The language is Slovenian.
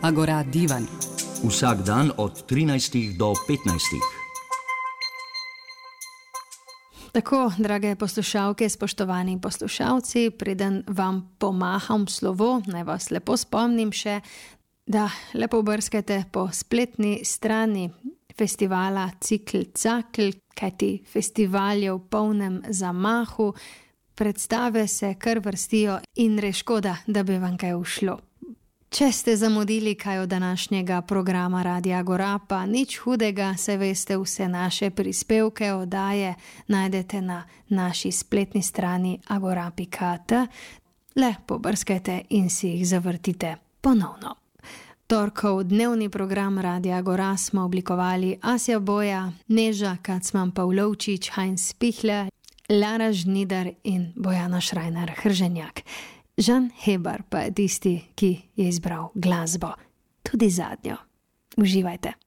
Agora divan. Vsak dan od 13 do 15. Tako, drage poslušalke, spoštovani poslušalci, preden vam pomaham slovo, naj vas lepo spomnim še, da lepo brskate po spletni strani festivala Cikl Cakl, kajti festival je v polnem zamahu, predstave se kar vrstijo in res škoda, da bi vam kaj ušlo. Če ste zamudili kaj od današnjega programa Radia Agora, pa nič hudega, saj veste, vse naše prispevke, oddaje najdete na naši spletni strani agora.at. Le pobrskajte in si jih zavrtite ponovno. Torkov dnevni program Radia Agora smo oblikovali Asja Boja, Neža Kacman-Pavlovčič, Heinz Pichler, Lara Žnidar in Bojana Šrajnar-Hrženjak. Žan Hebar pa je tisti, ki je izbral glasbo, tudi zadnjo. Uživajte.